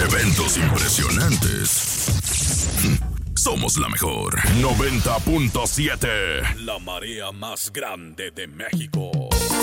Eventos impresionantes. Somos la mejor. 90.7. La marea más grande de México.